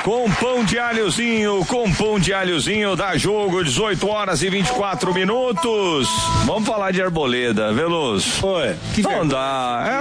Com pão de alhozinho, dá jogo, 18 horas e 24 minutos. Vamos falar de Arboleda, Veloso. Oi. Não dá,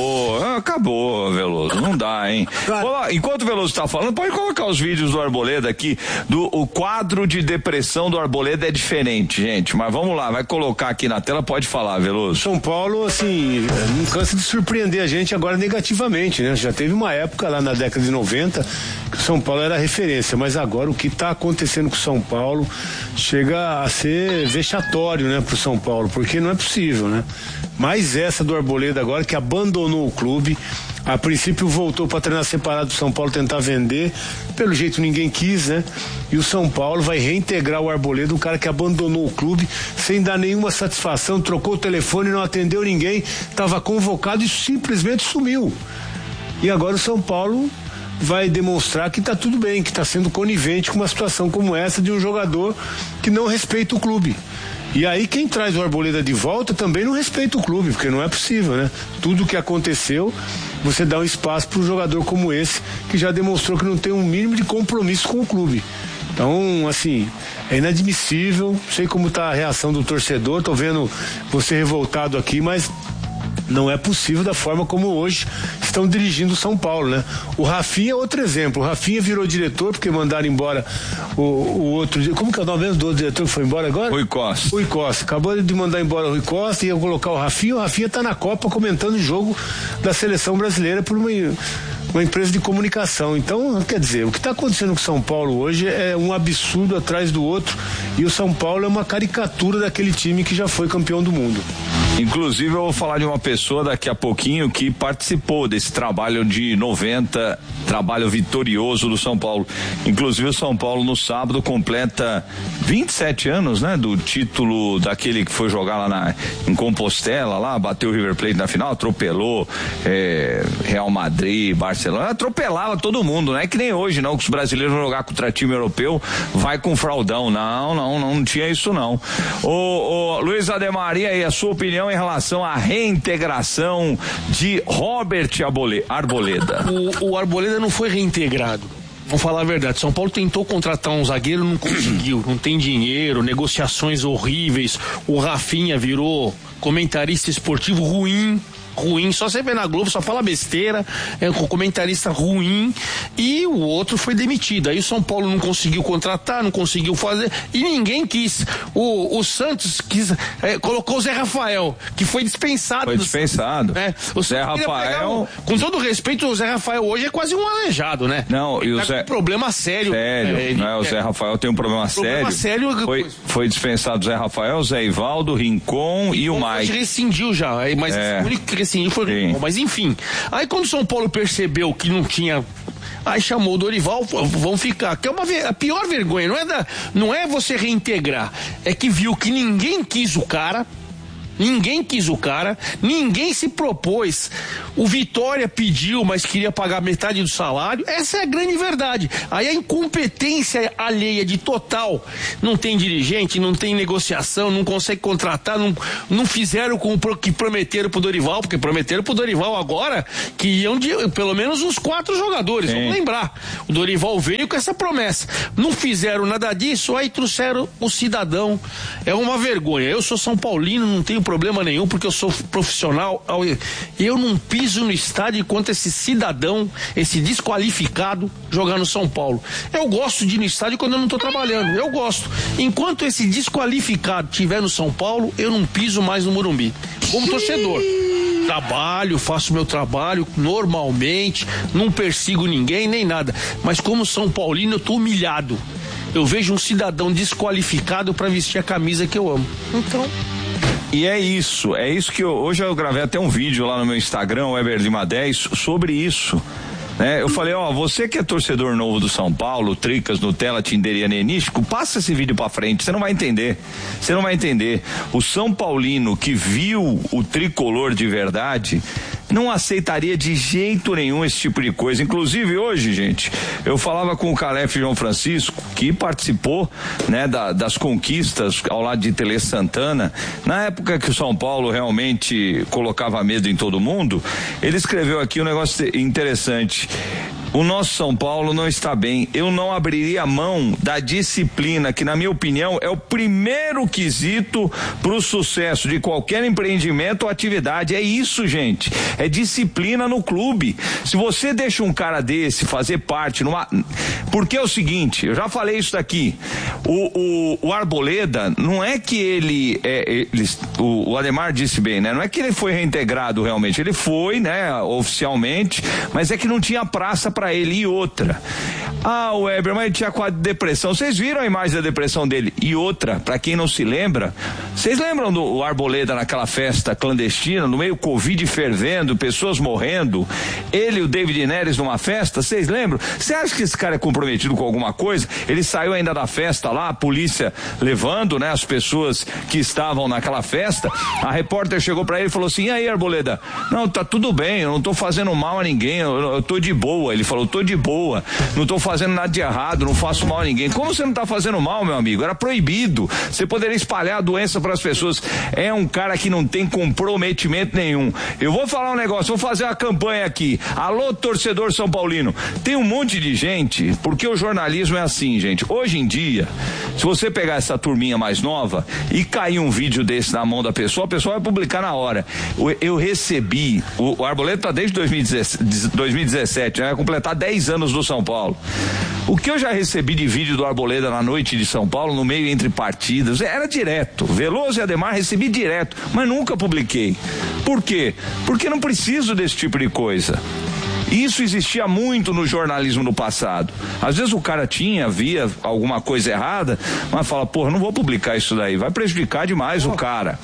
acabou, Veloso, não dá, hein? Olá, enquanto o Veloso tá falando, pode colocar os vídeos do Arboleda aqui, o quadro de depressão do Arboleda é diferente, gente, mas vamos lá, vai colocar aqui na tela, pode falar, Veloso. São Paulo, assim, não cansa de surpreender a gente agora negativamente, né? Já teve uma época lá na década de 90 que o São Paulo era referência, mas agora o que está acontecendo com o São Paulo chega a ser vexatório, né, pro São Paulo, porque não é possível, né? Mas essa do Arboleda agora, que abandonou o clube, a princípio voltou para treinar separado do São Paulo, tentar vender, pelo jeito ninguém quis, né? E o São Paulo vai reintegrar o Arboleda, um cara que abandonou o clube sem dar nenhuma satisfação, trocou o telefone, não atendeu ninguém, estava convocado e simplesmente sumiu. E agora o São Paulo vai demonstrar que está tudo bem, que está sendo conivente com uma situação como essa de um jogador que não respeita o clube. E aí quem traz o Arboleda de volta também não respeita o clube, porque não é possível, né? Tudo que aconteceu, você dá um espaço para um jogador como esse, que já demonstrou que não tem um mínimo de compromisso com o clube. Então, assim, é inadmissível, sei como está a reação do torcedor, tô vendo você revoltado aqui, mas não é possível da forma como hoje estão dirigindo o São Paulo, né? O Rafinha é outro exemplo. O Rafinha virou diretor porque mandaram embora o outro. Como que é o nome mesmo do outro diretor que foi embora agora? Rui Costa. Acabou de mandar embora o Rui Costa e ia colocar o Rafinha. O Rafinha tá na Copa comentando o jogo da seleção brasileira por uma empresa de comunicação. Então, quer dizer, o que está acontecendo com o São Paulo hoje é um absurdo atrás do outro, e o São Paulo é uma caricatura daquele time que já foi campeão do mundo. Inclusive eu vou falar de uma pessoa daqui a pouquinho que participou desse trabalho de 90, trabalho vitorioso do São Paulo. Inclusive o São Paulo no sábado completa 27 anos, né, do título daquele que foi jogar lá em Compostela, lá bateu o River Plate na final, atropelou Real Madrid, Barcelona, atropelava todo mundo, não é que nem hoje não, que os brasileiros vão jogar contra time europeu, vai com fraldão, não tinha isso não. O Luiz Ademaria, aí a sua opinião em relação à reintegração de Robert Arboleda? O Arboleda não foi reintegrado. Vamos falar a verdade, São Paulo tentou contratar um zagueiro, não conseguiu, não tem dinheiro, negociações horríveis, o Rafinha virou comentarista esportivo ruim, só você vê na Globo, só fala besteira, é um comentarista ruim, e o outro foi demitido. Aí o São Paulo não conseguiu contratar, não conseguiu fazer, e ninguém quis. O Santos colocou o Zé Rafael, que foi dispensado. O Zé Rafael, com todo respeito, o Zé Rafael hoje é quase um aleijado, né? Não, e o Zé, com um problema sério. O Zé Rafael tem um problema sério. Foi dispensado o Zé Rafael, o Zé Ivaldo, Rincon e o Mike. Rescindiu já, mas o único que rescindiu foi o Rincon, mas enfim. Aí quando o São Paulo percebeu que não tinha, aí chamou o Dorival, vão ficar, que é a pior vergonha, não é você reintegrar, é que viu que ninguém quis o cara, ninguém se propôs. O Vitória pediu, mas queria pagar metade do salário. Essa é a grande verdade. Aí a incompetência alheia de total. Não tem dirigente, não tem negociação, não consegue contratar, não fizeram com o que prometeram pro Dorival, porque prometeram pro Dorival agora que iam de pelo menos uns 4 jogadores. Sim. Vamos lembrar. O Dorival veio com essa promessa. Não fizeram nada disso, aí trouxeram o cidadão. É uma vergonha. Eu sou São Paulino, não tenho problema nenhum, porque eu sou profissional. Eu não piso no estádio enquanto esse cidadão, esse desqualificado, jogar no São Paulo. Eu gosto de ir no estádio quando eu não estou trabalhando. Eu gosto. Enquanto esse desqualificado estiver no São Paulo, eu não piso mais no Morumbi. Como torcedor. Trabalho, faço meu trabalho normalmente, não persigo ninguém, nem nada. Mas como São Paulino, eu estou humilhado. Eu vejo um cidadão desqualificado para vestir a camisa que eu amo. Então... E é isso que hoje eu gravei até um vídeo lá no meu Instagram, Weber Lima 10, sobre isso. Eu falei, você que é torcedor novo do São Paulo, Tricas, Nutella, Tinder e Anenístico, passa esse vídeo pra frente, você não vai entender. O São Paulino que viu o tricolor de verdade não aceitaria de jeito nenhum esse tipo de coisa. Inclusive hoje, gente, eu falava com o Calef João Francisco, que participou, né, das conquistas ao lado de Tele Santana, na época que o São Paulo realmente colocava medo em todo mundo. Ele escreveu aqui um negócio interessante. O nosso São Paulo não está bem. Eu não abriria mão da disciplina, que na minha opinião é o primeiro quesito para o sucesso de qualquer empreendimento ou atividade. É isso, gente. É disciplina no clube. Se você deixa um cara desse fazer parte porque é o seguinte, eu já falei isso daqui. O Arboleda, não é que o Ademar disse bem, né? Não é que ele foi reintegrado realmente. Ele foi, né, oficialmente, mas é que não tinha praça para ele. E outra, o Weber, mas ele tinha quadro de depressão. Vocês viram a imagem da depressão dele? E outra, para quem não se lembra, vocês lembram do Arboleda naquela festa clandestina, no meio Covid fervendo, pessoas morrendo, ele e o David Neres numa festa? Vocês lembram? Você acha que esse cara é comprometido com alguma coisa? Ele saiu ainda da festa lá, a polícia levando, né, as pessoas que estavam naquela festa. A repórter chegou para ele e falou assim: e aí, Arboleda? Não, tá tudo bem, eu não tô fazendo mal a ninguém, eu tô de boa. Ele falou: tô de boa, não tô fazendo nada de errado, não faço mal a ninguém. Como você não tá fazendo mal, meu amigo? Era proibido. Você poderia espalhar a doença para as pessoas. É um cara que não tem comprometimento nenhum. Eu vou falar um negócio, vou fazer uma campanha aqui. Alô, torcedor São Paulino. Tem um monte de gente, porque o jornalismo é assim, gente. Hoje em dia, se você pegar essa turminha mais nova e cair um vídeo desse na mão da pessoa, a pessoa vai publicar na hora. Eu recebi, o Arboleda tá desde 2017, né? Vai completar 10 anos do São Paulo. O que eu já recebi de vídeo do Arboleda na noite de São Paulo, no meio entre partidas, era direto. Veloso e Ademar recebi direto, mas nunca publiquei. Por quê? Porque não preciso desse tipo de coisa. Isso existia muito no jornalismo no passado. Às vezes o cara via alguma coisa errada, mas fala: porra, não vou publicar isso daí, vai prejudicar demais o cara.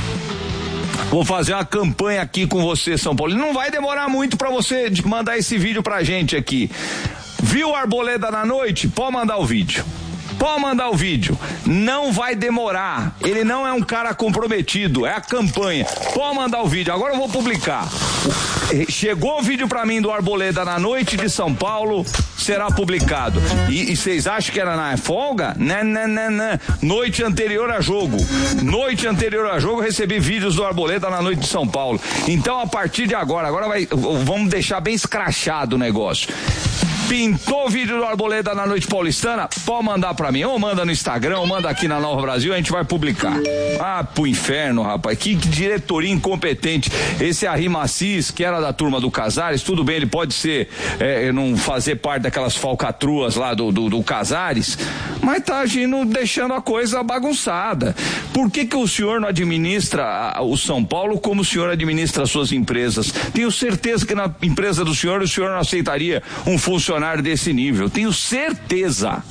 Vou fazer uma campanha aqui com você, São Paulo. Não vai demorar muito para você mandar esse vídeo pra gente aqui. Viu o Arboleda na noite? Pode mandar o vídeo. Pode mandar o vídeo, não vai demorar. Ele não é um cara comprometido, é a campanha. Pode mandar o vídeo, agora eu vou publicar. Chegou o vídeo pra mim do Arboleda na noite de São Paulo, será publicado. E vocês acham que era na folga? Não. Noite anterior a jogo. Noite anterior a jogo, recebi vídeos do Arboleda na noite de São Paulo. Então, a partir de agora vamos deixar bem escrachado o negócio. Pintou o vídeo do Arboleda na noite paulistana? Pode mandar pra mim, ou manda no Instagram, ou manda aqui na Nova Brasil, a gente vai publicar. Pro inferno, rapaz, que diretoria incompetente. Esse Arrima Assis, que era da turma do Casares, tudo bem, ele pode ser, não fazer parte daquelas falcatruas lá do Casares, mas tá agindo, deixando a coisa bagunçada. Por que o senhor não administra o São Paulo como o senhor administra as suas empresas? Tenho certeza que na empresa do senhor, o senhor não aceitaria um funcionário desse nível, tenho certeza.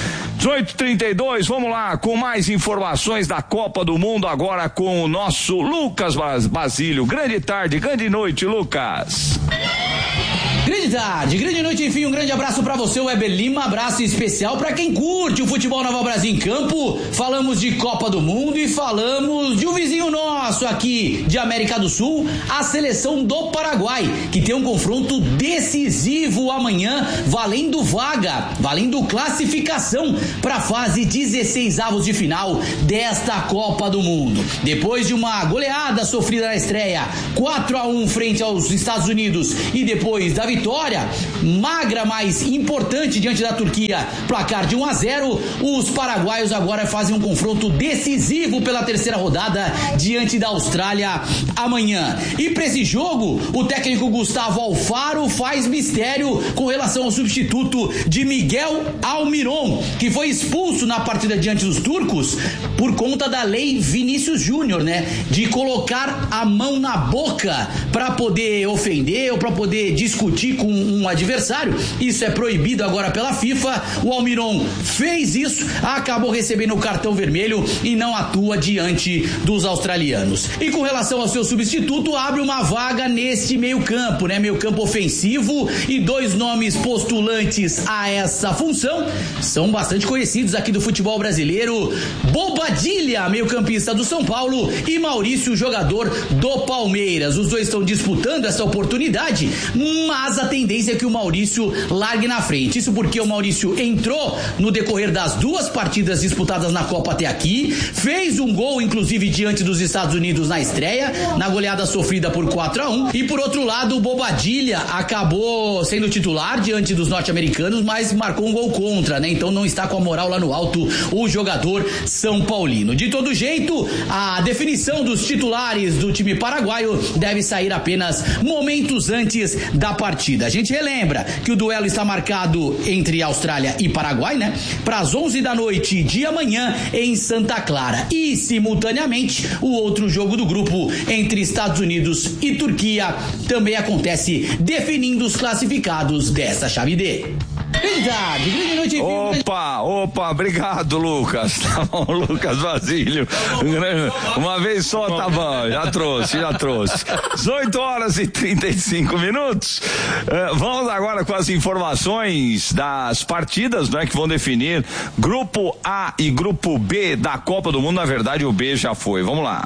18h32, vamos lá com mais informações da Copa do Mundo, agora com o nosso Lucas Basílio. Grande tarde, grande noite, Lucas. Grande tarde, grande noite, enfim, um grande abraço pra você, Weber Lima, abraço especial pra quem curte o futebol Nova Brasil em campo. Falamos de Copa do Mundo e falamos de um vizinho nosso aqui de América do Sul, a seleção do Paraguai, que tem um confronto decisivo amanhã, valendo vaga, valendo classificação pra fase 16avos de final desta Copa do Mundo. Depois de uma goleada sofrida na estreia, 4-1 frente aos Estados Unidos e depois da vitória magra, mas importante diante da Turquia, placar de 1-0, os paraguaios agora fazem um confronto decisivo pela terceira rodada diante da Austrália amanhã. E para esse jogo, o técnico Gustavo Alfaro faz mistério com relação ao substituto de Miguel Almiron, que foi expulso na partida diante dos turcos por conta da lei Vinícius Júnior, né? De colocar a mão na boca para poder ofender ou para poder discutir com um adversário. Isso é proibido agora pela FIFA. O Almiron fez isso, acabou recebendo o cartão vermelho e não atua diante dos australianos. E com relação ao seu substituto, abre uma vaga neste meio campo, né? Meio campo ofensivo, e dois nomes postulantes a essa função são bastante conhecidos aqui do futebol brasileiro: Bobadilha, meio campista do São Paulo, e Maurício, jogador do Palmeiras. Os dois estão disputando essa oportunidade, mas mas a tendência é que o Maurício largue na frente. Isso porque o Maurício entrou no decorrer das 2 partidas disputadas na Copa até aqui, fez um gol, inclusive, diante dos Estados Unidos na estreia, na goleada sofrida por 4-1, e por outro lado, o Bobadilla acabou sendo titular diante dos norte-americanos, mas marcou um gol contra, né? Então não está com a moral lá no alto o jogador São Paulino. De todo jeito, a definição dos titulares do time paraguaio deve sair apenas momentos antes da partida. A gente relembra que o duelo está marcado entre Austrália e Paraguai, né? Para as 11 da noite de amanhã em Santa Clara. E, simultaneamente, o outro jogo do grupo entre Estados Unidos e Turquia também acontece, definindo os classificados dessa chave D. Grande noite. Opa, obrigado, Lucas. Tá bom, Lucas Basílio. Uma vez só, tá bom, já trouxe. 18 horas e 35 minutos. Vamos agora com as informações das partidas, né, que vão definir Grupo A e Grupo B da Copa do Mundo. Na verdade, o B já foi. Vamos lá.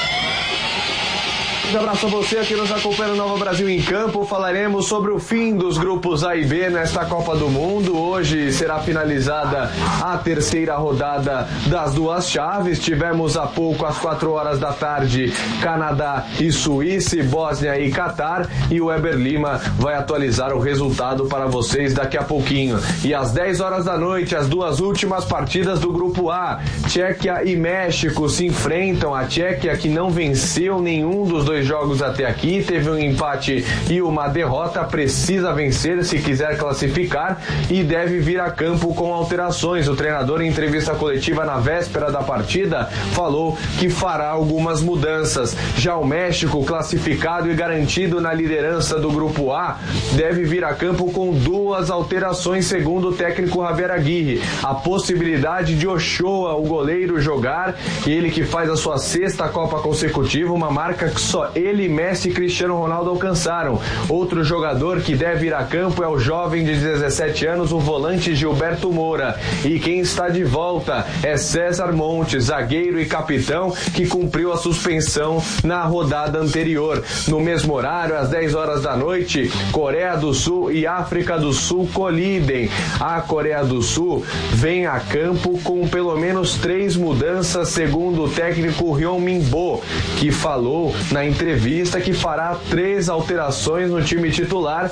Um abraço a você que nos acompanha no Nova Brasil em Campo. Falaremos sobre o fim dos grupos A e B nesta Copa do Mundo. Hoje será finalizada a 3ª rodada das 2 chaves. Tivemos há pouco, às 4 horas da tarde, Canadá e Suíça, Bósnia e Catar. E o Weber Lima vai atualizar o resultado para vocês daqui a pouquinho. E às 10 horas da noite, as 2 últimas partidas do grupo A. Tchequia e México se enfrentam. A Tchequia, que não venceu nenhum dos 2 jogos até aqui, teve um empate e uma derrota, precisa vencer se quiser classificar e deve vir a campo com alterações. O treinador, em entrevista coletiva na véspera da partida, falou que fará algumas mudanças. Já o México, classificado e garantido na liderança do grupo A, deve vir a campo com 2 alterações, segundo o técnico Javier Aguirre. A possibilidade de Ochoa, o goleiro, jogar, ele que faz a sua 6ª Copa consecutiva, uma marca que só ele, Messi e Cristiano Ronaldo alcançaram. Outro jogador que deve ir a campo é o jovem de 17 anos, o volante Gilberto Moura. E quem está de volta é César Montes, zagueiro e capitão, que cumpriu a suspensão na rodada anterior. No mesmo horário, às 10 horas da noite, Coreia do Sul e África do Sul colidem. A Coreia do Sul vem a campo com pelo menos 3 mudanças, segundo o técnico Hyun Min-bo, que falou na entrevista que fará 3 alterações no time titular,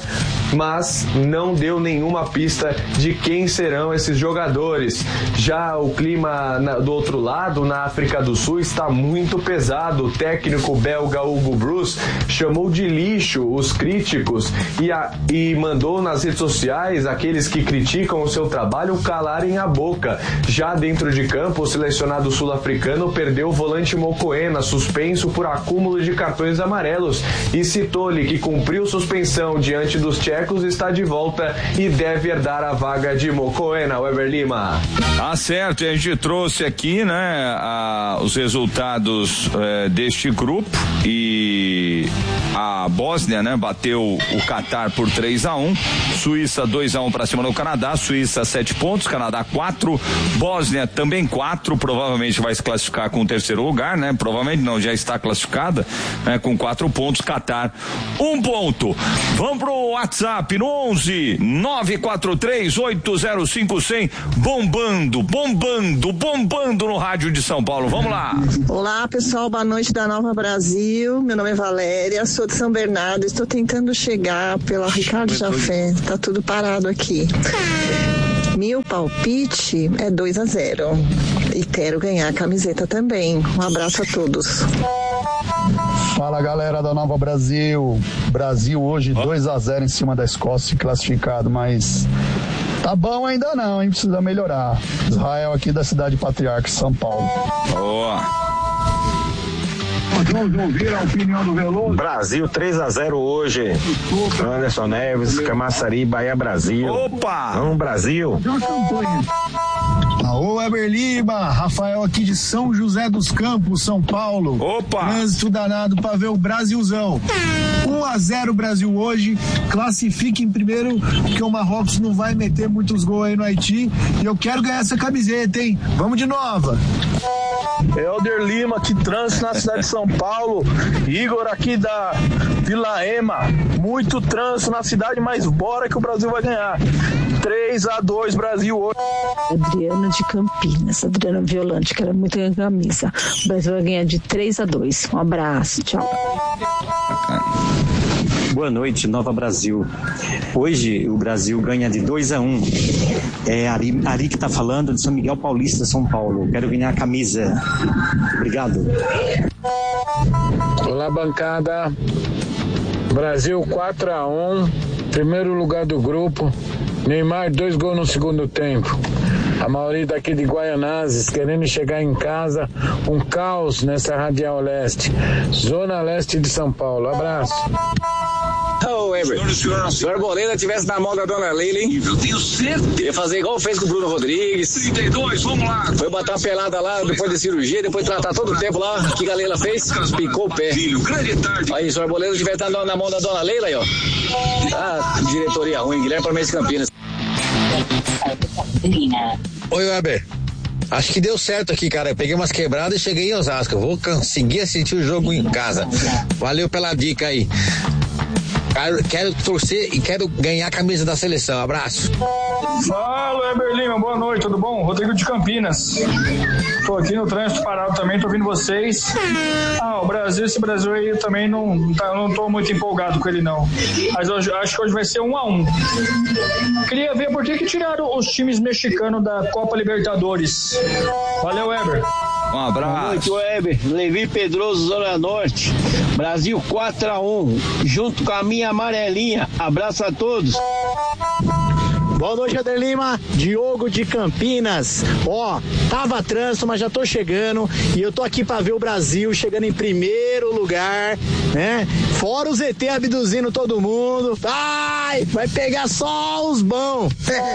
mas não deu nenhuma pista de quem serão esses jogadores. Já o clima do outro lado, na África do Sul, está muito pesado. O técnico belga Hugo Broos chamou de lixo os críticos e mandou nas redes sociais aqueles que criticam o seu trabalho calarem a boca. Já dentro de campo, o selecionado sul-africano perdeu o volante Mokoena, suspenso por acúmulo de cartões amarelos, e citou-lhe que cumpriu suspensão diante dos tchecos, está de volta e deve herdar a vaga de Mokoena. Weber Lima. Tá certo, e a gente trouxe aqui, né, os resultados deste grupo, e a Bósnia, né, bateu o Catar por 3-1, Suíça 2-1 para cima do Canadá, Suíça 7 pontos, Canadá 4, Bósnia também 4, provavelmente vai se classificar com o 3º lugar, né, provavelmente não, já está classificada, né, com 4 pontos, Catar 1 ponto. Vamos pro WhatsApp no 11 943 805 100, bombando no rádio de São Paulo. Vamos lá. Olá, pessoal, boa noite da Nova Brasil. Meu nome é Valéria, sou de São Bernardo, estou tentando chegar pela Ricardo Jafé, tá tudo parado aqui. Meu palpite é 2-0 e quero ganhar a camiseta também. Um abraço a todos. Fala, galera da Nova Brasil. Brasil hoje 2-0 em cima da Escócia, classificado, mas tá bom ainda não, hein? Precisa melhorar. Israel aqui da cidade Patriarca, São Paulo. Boa. Vamos ouvir a opinião do Veloso. Brasil 3-0 hoje. Anderson Neves, Camaçari, Bahia, Brasil. Opa! Vamos, Brasil. Alô, Weber Lima, Rafael aqui de São José dos Campos, São Paulo. Opa! Trânsito danado pra ver o Brasilzão. 1-0 Brasil hoje, classifique em primeiro, porque o Marrocos não vai meter muitos gols aí no Haiti, e eu quero ganhar essa camiseta, hein? Vamos de nova! Helder Lima, que trânsito na cidade de São Paulo. Igor aqui da Vila Ema. Muito trânsito na cidade, mas bora que o Brasil vai ganhar. 3-2 Brasil hoje. Adriana de Campinas, Adriana Violante, que era muito em camisa. O Brasil vai ganhar de 3-2. Um abraço, tchau. Boa noite, Nova Brasil. Hoje o Brasil ganha de 2-1. É Ari que tá falando de São Miguel Paulista, São Paulo. Quero ganhar a camisa. Obrigado. Olá, bancada. Brasil 4-1. Primeiro lugar do grupo. Neymar 2 gols no segundo tempo. A maioria daqui de Guaianazes querendo chegar em casa. Um caos nessa Radial Leste. Zona Leste de São Paulo. Abraço. Ô, Weber, se o Arboleda tivesse na mão da dona Leila, hein? Eu tenho certeza. Ia fazer igual fez com o Bruno Rodrigues. 32, vamos lá. Foi botar uma pelada lá depois da cirurgia, depois de tratar todo o tempo lá. O que a Leila fez? Picou o pé. Aí, se o Arboleda tivesse na mão da dona Leila, aí, ó. Ah, diretoria ruim, Guilherme Palmeiras Campinas. Oi, Weber. Acho que deu certo aqui, cara. Eu peguei umas quebradas e cheguei em Osasco. Vou conseguir assistir o jogo em casa. Valeu pela dica aí. Quero torcer e quero ganhar a camisa da seleção. Abraço. Fala, Weber Lima. Boa noite, tudo bom? Rodrigo de Campinas. Tô aqui no trânsito parado também, tô ouvindo vocês. O Brasil, esse Brasil aí também não tô muito empolgado com ele, não. Mas eu acho que hoje vai ser 1-1. Queria ver por que tiraram os times mexicanos da Copa Libertadores. Valeu, Weber. Um abraço. Boa noite, Weber. Levi Pedroso, Zona Norte. Brasil 4-1, junto com a minha amarelinha. Abraço a todos. Boa noite, Helder Lima. Diogo de Campinas. Tava trânsito, mas já tô chegando. E eu tô aqui pra ver o Brasil chegando em primeiro lugar, né? Fora o ZT abduzindo todo mundo. Vai pegar só os bons.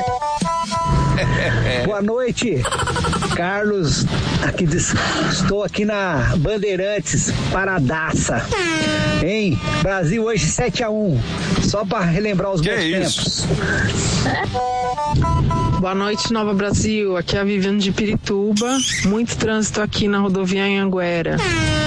Boa noite, Carlos. Estou aqui na Bandeirantes, Paradaça. Hein? Brasil hoje 7-1. Só para relembrar os bons tempos. Boa noite, Nova Brasil. Aqui é a Viviane de Pirituba. Muito trânsito aqui na rodovia Anhanguera.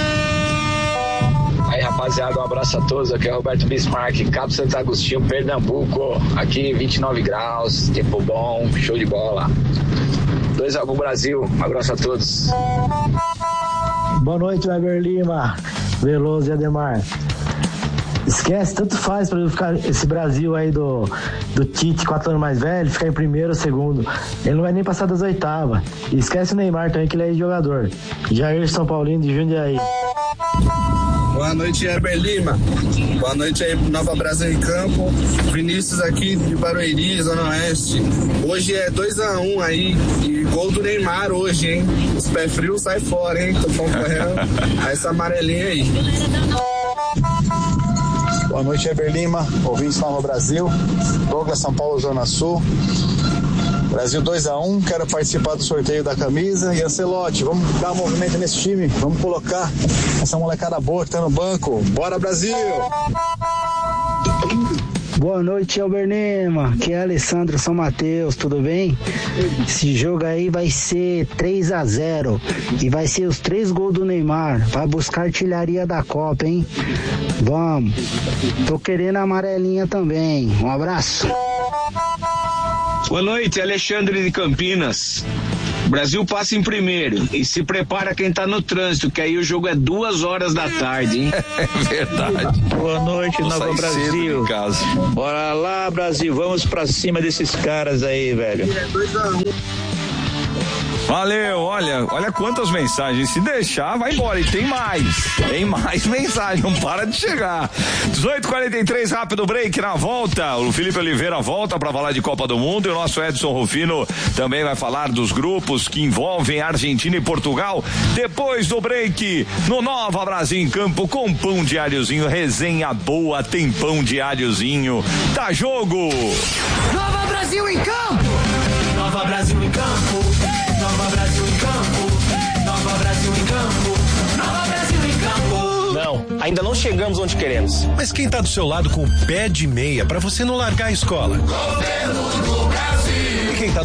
Aí, rapaziada, um abraço a todos. Aqui é o Roberto Bismarck, Cabo Santo Agostinho, Pernambuco. Aqui 29 graus, tempo bom, show de bola. 2-1 Brasil, um abraço a todos. Boa noite, Weber Lima, Veloso e Ademar. Esquece, tanto faz pra ficar esse Brasil aí do Tite, 4 anos mais velho, ficar em primeiro ou segundo. Ele não vai nem passar das oitavas. E esquece o Neymar também, que ele é jogador. Jair São Paulino de Jundiaí. Boa noite, Heber Lima. Boa noite aí, Nova Brasil em Campo. Vinícius aqui de Barueri, Zona Oeste. Hoje é 2-1 aí. E gol do Neymar hoje, hein? Os pés frios sai fora, hein? Tô concorrendo a essa amarelinha aí. Boa noite, Heber Lima. Ouvintes Nova Brasil. Douglas, São Paulo, Zona Sul. Brasil 2-1, quero participar do sorteio da camisa. E Ancelotti, vamos dar um movimento nesse time, vamos colocar essa molecada boa que tá no banco. Bora, Brasil! Boa noite, Helder Lima. Aqui é Alessandro São Mateus, tudo bem? Esse jogo aí vai ser 3-0 e vai ser os 3 gols do Neymar. Vai buscar artilharia da Copa, hein? Vamos. Tô querendo a amarelinha também. Um abraço. Boa noite, Alexandre de Campinas. O Brasil passa em primeiro e se prepara quem tá no trânsito, que aí o jogo é 2h da tarde, hein? É verdade. Boa noite, Nova Brasil. Bora lá, Brasil, vamos pra cima desses caras aí, velho. Valeu, olha quantas mensagens. Se deixar, vai embora. E tem mais mensagens, não para de chegar. 18h43, rápido break. Na volta, o Felipe Oliveira volta para falar de Copa do Mundo e o nosso Edson Rufino também vai falar dos grupos que envolvem Argentina e Portugal. Depois do break, no Nova Brasil em Campo, com pão diáriozinho, resenha boa, tem pão diáriozinho. Tá jogo! Nova Brasil em Campo! Nova Brasil em Campo! Nova Brasil em Campo, Nova Brasil em Campo, Nova Brasil em Campo. Não, ainda não chegamos onde queremos. Mas quem tá do seu lado com o pé de meia pra você não largar a escola? Governo do Brasil. Quem tá do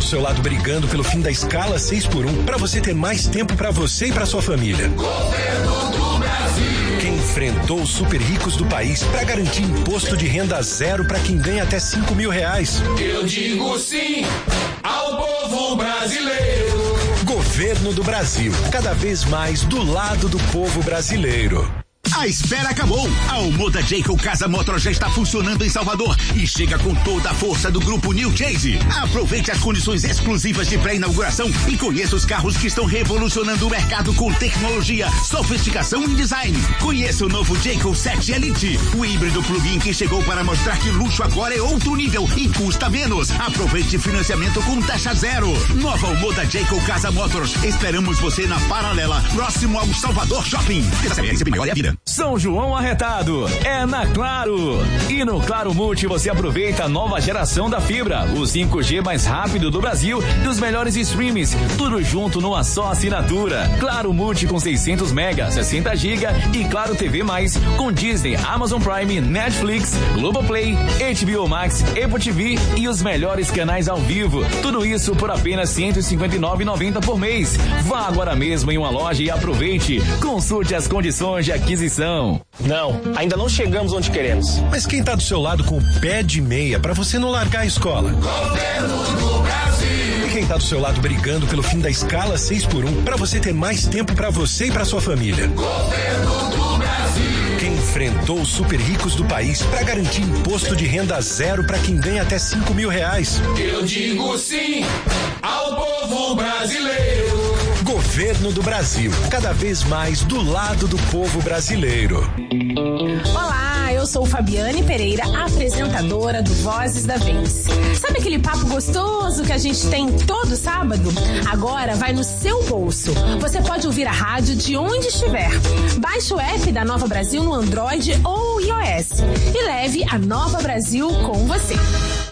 do seu lado brigando pelo fim da escala 6x1 para você ter mais tempo para você e para sua família. Governo do Brasil. Quem enfrentou os super ricos do país para garantir imposto de renda zero para quem ganha até R$5.000. Eu digo sim ao povo brasileiro. Governo do Brasil, cada vez mais do lado do povo brasileiro. A espera acabou. A Omoda Jayco Casa Motor já está funcionando em Salvador e chega com toda a força do grupo New Chase. Aproveite as condições exclusivas de pré-inauguração e conheça os carros que estão revolucionando o mercado com tecnologia, sofisticação e design. Conheça o novo Jayco 7 Elite, o híbrido plug-in que chegou para mostrar que luxo agora é outro nível e custa menos. Aproveite financiamento com taxa zero. Nova Omoda Jayco Casa Motors. Esperamos você na Paralela, próximo ao Salvador Shopping. Melhor é a vida. São João arretado é na Claro. E no Claro Multi você aproveita a nova geração da fibra, o 5G mais rápido do Brasil e os melhores streams, tudo junto numa só assinatura. Claro Multi com 600 mega, 60 GB e Claro TV Mais com Disney, Amazon Prime, Netflix, Globoplay, HBO Max, Apple TV e os melhores canais ao vivo. Tudo isso por apenas R$ 159,90 por mês. Vá agora mesmo em uma loja e aproveite. Consulte as condições de aquisição. Não, ainda não chegamos onde queremos. Mas quem tá do seu lado com o pé de meia pra você não largar a escola? Governo do Brasil. E quem tá do seu lado brigando pelo fim da escala 6x1 pra você ter mais tempo pra você e pra sua família? Governo do Brasil. Quem enfrentou os super ricos do país pra garantir imposto de renda zero pra quem ganha até R$5.000. Eu digo sim ao povo brasileiro. Governo do Brasil, cada vez mais do lado do povo brasileiro. Olá, eu sou Fabiane Pereira, apresentadora do Vozes da Vez. Sabe aquele papo gostoso que a gente tem todo sábado? Agora vai no seu bolso. Você pode ouvir a rádio de onde estiver. Baixe o app da Nova Brasil no Android ou iOS e leve a Nova Brasil com você.